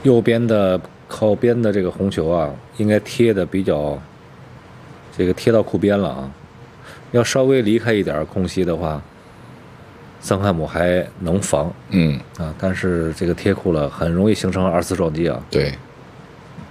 右边的靠边的这个红球啊，应该贴的比较贴到库边了啊。要稍微离开一点空隙的话，森汉姆还能防。但是这个贴库了，很容易形成二次撞击啊。 对。